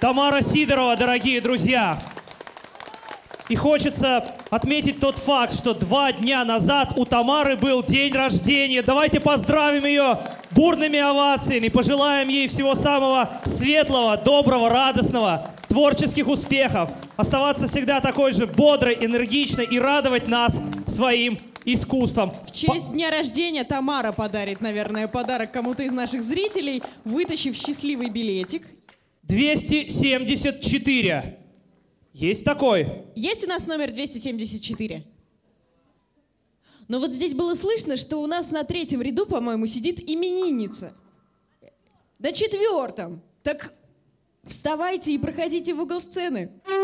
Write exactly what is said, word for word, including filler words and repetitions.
Тамара Сидорова, дорогие друзья. И хочется отметить тот факт, что два дня назад у Тамары был день рождения. Давайте поздравим ее бурными овациями, пожелаем ей всего самого светлого, доброго, радостного, творческих успехов, оставаться всегда такой же бодрой, энергичной и радовать нас своим искусством. В честь дня рождения Тамара подарит, наверное, подарок кому-то из наших зрителей, вытащив счастливый билетик. двести семьдесят четыре. Есть такой? Есть у нас номер двести семьдесят четыре? Но вот здесь было слышно, что у нас на третьем ряду, по-моему, сидит именинница. На четвертом. Так вставайте и проходите в угол сцены.